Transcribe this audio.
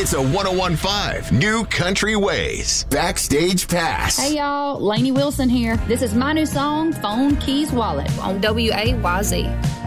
It's a 101.5 New Country Ways Backstage Pass. Hey, y'all. Lainey Wilson here. This is my new song, Phone Keys Wallet, on WAYZ.